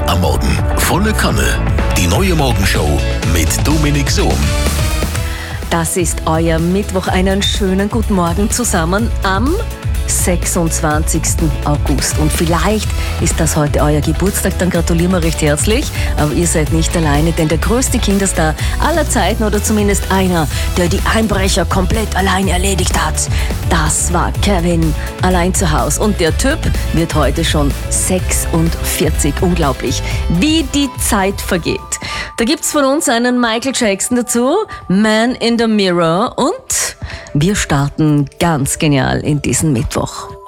am Morgen. Volle Kanne. Die neue Morgenshow mit Dominik Sohm. Das ist euer Mittwoch. Einen schönen guten Morgen zusammen am 26. August. Und vielleicht ist das heute euer Geburtstag, dann gratulieren wir recht herzlich. Aber ihr seid nicht alleine, denn der größte Kinderstar aller Zeiten, oder zumindest einer, der die Einbrecher komplett allein erledigt hat, das war Kevin, allein zu Hause. Und der Typ wird heute schon 46. Unglaublich, wie die Zeit vergeht. Da gibt's von uns einen Michael Jackson dazu, Man in the Mirror, und wir starten ganz genial in diesen Mittwoch.